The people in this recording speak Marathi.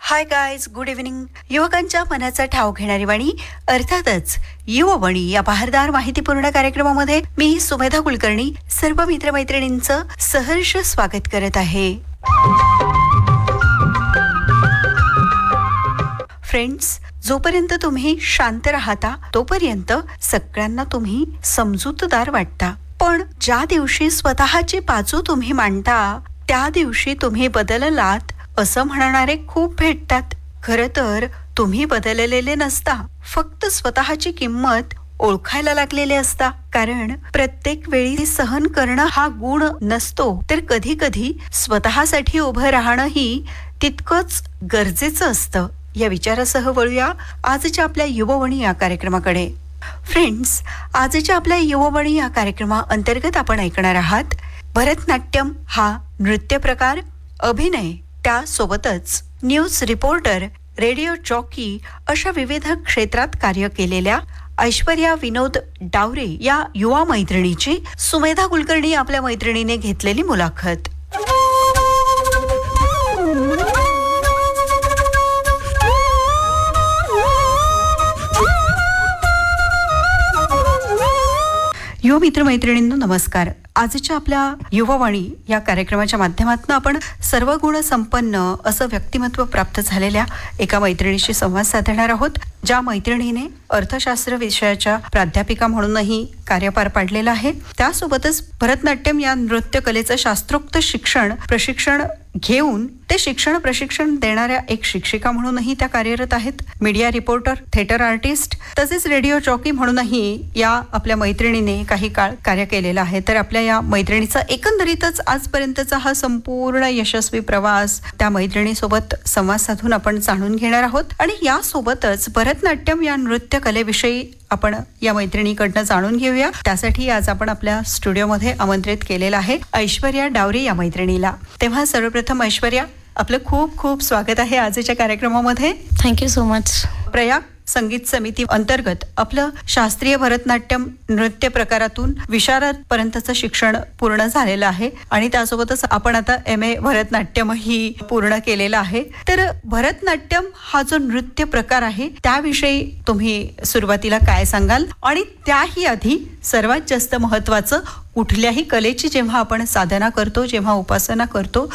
Hi guys, good evening. युवकांच्या मनाचा ठाव घेणारी वाणी, अर्थातच युववाणी या बहारदार माहितीपूर्ण कार्यक्रमामध्ये मी सुमेधा कुलकर्णी सर्व मित्रमैत्रिणींचं सहर्ष स्वागत करत आहे. फ्रेंड्स, जोपर्यंत तुम्ही शांत राहता तोपर्यंत सगळ्यांना तुम्ही समजूतदार वाटता, पण ज्या दिवशी स्वतःची बाजू तुम्ही मांडता त्या दिवशी तुम्ही बदललात असं म्हणणारे खूप भेटतात. खरं तर तुम्ही बदललेले नसता, फक्त स्वतःची किंमत ओळखायला लागलेले असता. कारण प्रत्येक वेळी सहन करणं हा गुण नसतो, तर कधी कधी स्वतःसाठी उभं राहणंही तितकंच गरजेचं असतं. या विचारासह वळूया आजच्या आपल्या युववाणी या कार्यक्रमाकडे. फ्रेंड्स, आजच्या आपल्या युववाणी या कार्यक्रमाअंतर्गत आपण ऐकणार आहात भरतनाट्यम हा नृत्य प्रकार, अभिनय, त्यासोबतच न्यूज रिपोर्टर, रेडिओ जॉकी अशा विविध क्षेत्रात कार्य केलेल्या ऐश्वर्या विनोद डावरे या युवा मैत्रिणीची सुमेधा कुलकर्णी आपल्या मैत्रिणीने घेतलेली मुलाखत. युवा मित्रमैत्रिणींनो नमस्कार. आजच्या आपल्या युववाणी या कार्यक्रमाच्या माध्यमातून आपण सर्व गुण संपन्न असं व्यक्तिमत्व प्राप्त झालेल्या एका मैत्रिणीशी संवाद साधणार आहोत, ज्या मैत्रिणीने अर्थशास्त्र विषयाच्या प्राध्यापिका म्हणूनही कार्य पार पाडलेलं आहे. त्यासोबतच भरतनाट्यम या नृत्य कलेचं शास्त्रोक्त प्रशिक्षण घेऊन ते प्रशिक्षण देणाऱ्या एक शिक्षिका म्हणूनही त्या कार्यरत आहेत. मीडिया रिपोर्टर, थिएटर आर्टिस्ट तसेच रेडिओ जॉकी म्हणूनही या आपल्या मैत्रिणीने काही काळ कार्य केलेलं आहे. तर आपल्या या मैत्रिणीचा एकंदरीतच आजपर्यंतचा हा संपूर्ण यशस्वी प्रवास त्या मैत्रिणीसोबत संवाद साधून आपण जाणून घेणार आहोत. आणि यासोबतच भरतनाट्यम या नृत्य कलेविषयी आपण या मैत्रिणीकडनं जाणून घेऊया. त्यासाठी आज आपण आपल्या स्टुडिओमध्ये आमंत्रित केलेलं आहे ऐश्वर्या डावरे या मैत्रिणीला. तेव्हा सर्वप्रथम ऐश्वर्या, आपलं खूप खूप स्वागत आहे आजच्या कार्यक्रमामध्ये. Thank you so much. प्रयाग संगीत समिती अंतर्गत आपलं शास्त्रीय भरतनाट्यम नृत्य प्रकारातून विशारद पर्यंतचं शिक्षण पूर्ण झालेलं आहे आणि त्यासोबतच आपण आता MA भरतनाट्यम ही पूर्ण केलेलं आहे. तर भरतनाट्यम हा जो नृत्य प्रकार आहे त्याविषयी तुम्ही सुरुवातीला काय सांगाल, आणि त्याही आधी सर्वात जास्त महत्वाचं, कुठल्याही कलेची जेव्हा आपण साधना करतो, जेव्हा उपासना करतो,